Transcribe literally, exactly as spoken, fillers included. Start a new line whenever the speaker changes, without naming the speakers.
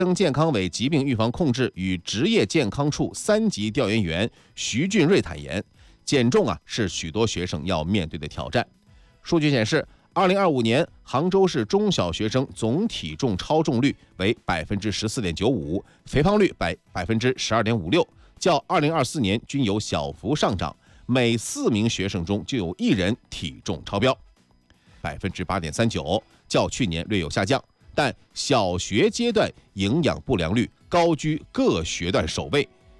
生健康委疾病预防控制与职业健康处三级调研员徐俊瑞坦言，减重啊是许多学生要面对的挑战。数据显示，二零二五年杭州市中小学生总体重超重率为百分之十四点九五，肥胖率百百分之十二点五六，较二零二四年均有小幅上涨，每四名学生中就有一人体重超标，百分之八点三九，较去年略有下降。但小学阶段营养不良率高居各学段首位，